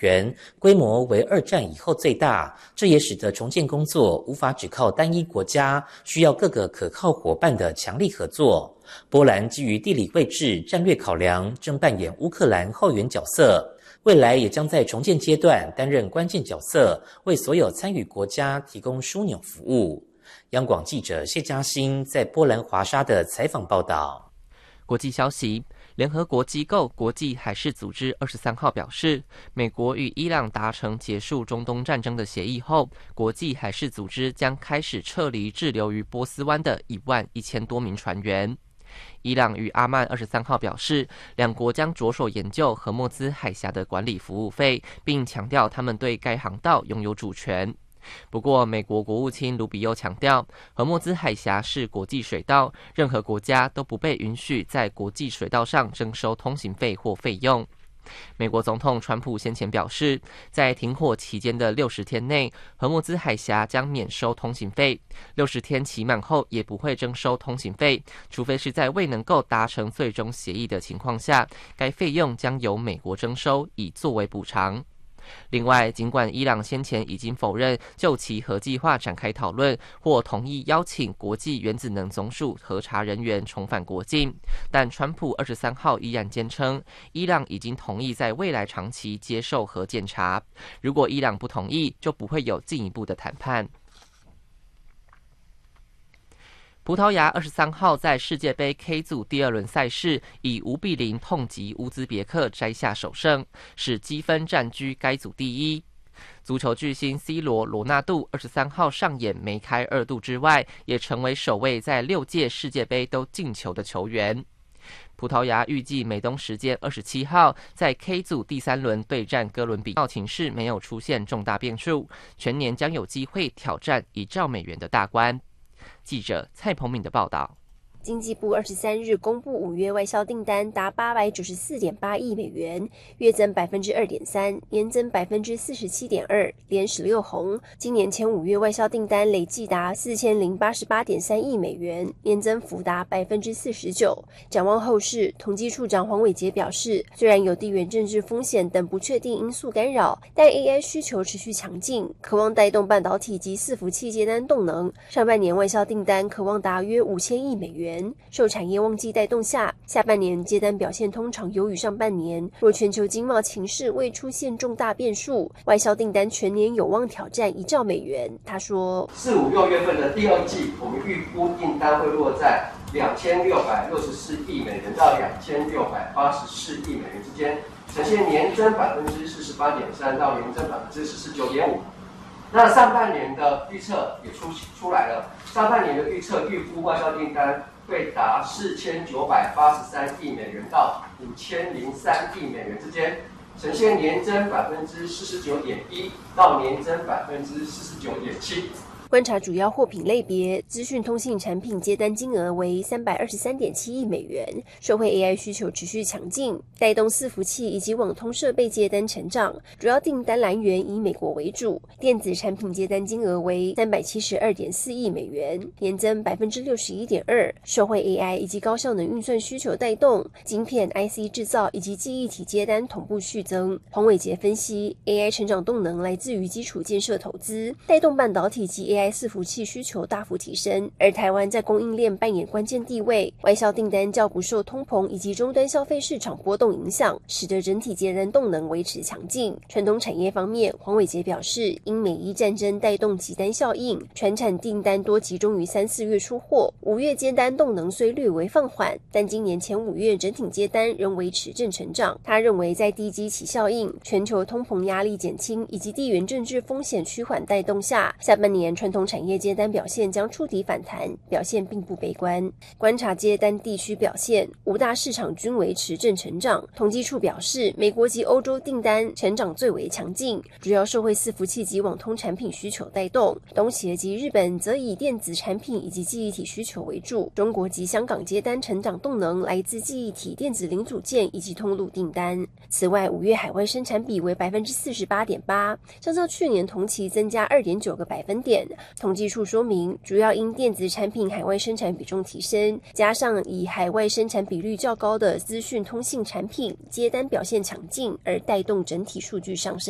元，规模为二战以后最大。这也使得重建工作无法只靠单一国家，需要各个可靠伙伴的强力合作。波兰基于地理位置、战略考量，正扮演乌克兰后援角色。未来也将在重建阶段担任关键角色，为所有参与国家提供枢纽服务。央广记者谢嘉欣在波兰华沙的采访报道。 国际消息，联合国机构国际海事组织23号表示，美国与伊朗达成结束中东战争的协议后，国际海事组织将开始撤离滞留于波斯湾的11000多名船员。伊朗与阿曼23号表示，两国将着手研究荷默兹海峡的管理服务费，并强调他们对该航道拥有主权。不过，美国国务卿卢比欧强调，荷默兹海峡是国际水道，任何国家都不被允许在国际水道上征收通行费或费用。美国总统川普先前表示，在停火期间的60天内，荷默兹海峡将免收通行费，60天期满后也不会征收通行费，除非是在未能够达成最终协议的情况下，该费用将由美国征收，以作为补偿。另外，尽管伊朗先前已经否认就其核计划展开讨论，或同意邀请国际原子能总署核查人员重返国境，但川普23号依然坚称，伊朗已经同意在未来长期接受核检查。如果伊朗不同意，就不会有进一步的谈判。葡萄牙23号在世界杯 K 组第2轮赛事以5-0痛击乌兹别克，摘下首胜，使积分占据该组第一。足球巨星 C 罗纳度23号上演梅开2度之外，也成为首位在6届世界杯都进球的球员。葡萄牙预计美东时间27号在 K 组第3轮对战哥伦比亚，情势没有出现重大变数，全年将有机会挑战1兆美元的大关。记者蔡鹏敏的报道。 经济部23日公布5月外销订单达894.8亿美元，月增 2.3%， 年增 47.2%， 连16红。今年前5月外销订单累计达 4088.3亿美元，年增幅达 49%。展望后市，统计处长黄伟杰表示，虽然有地缘政治风险等不确定因素干扰，但 AI 需求持续强劲，渴望带动半导体及伺服器接单动能。上半年外销订单可望达约5000亿美元。受产业旺季带动下，下半年接单表现通常优于上半年。若全球经贸情势未出现重大变数，外销订单全年有望挑战1兆美元。他说 ，4、5、6月份的第二季，我们预估订单会落在2664亿美元到2684亿美元之间，呈现年增 48.3% 到年增 49.5%。那上半年的预测也出来了，上半年的预估外销订单会达4983亿美元到5003亿美元之间，呈现年增 49.1% 到年增 49.7%。 观察主要货品类别，资讯通信产品接单金额为323.7亿美元，受惠 AI 需求持续强劲，带动伺服器以及网通设备接单成长，主要订单来源以美国为主。电子产品接单金额为372.4亿美元，年增 61.2%， 受惠 AI 以及高效能运算需求带动，晶片、IC 制造以及记忆体接单同步续增。黄伟杰分析 ，AI 成长动能来自于基础建设投资，带动半导体及 AI伺服器需求大幅提升，而台湾在供应链扮演关键地位，外销订单较不受通膨以及终端消费市场波动影响，使得整体接单动能维持强劲。传统产业方面，黄伟杰表示，因美伊战争带动集单效应，传产订单多集中于3、4月出货，5月接单动能虽略为放缓，但今年前5月整体接单仍维持正成长。他认为，在低基期效应、全球通膨压力减轻以及地缘政治风险趋缓带动下，下半年传统产业接单表现将触底反弹，表现并不悲观。观察接单地区表现，5大市场均维持正成长。统计处表示，美国及欧洲订单成长最为强劲，主要受惠伺服器及网通产品需求带动。东协及日本则以电子产品以及记忆体需求为主。中国及香港接单成长动能来自记忆体、电子零组件以及通路订单。此外，5月海外生产比为 48.8%， 相较去年同期增加 2.9 个百分点。统计处说明，主要因电子产品海外生产比重提升，加上以海外生产比率较高的资讯通信产品接单表现强劲，而带动整体数据上升。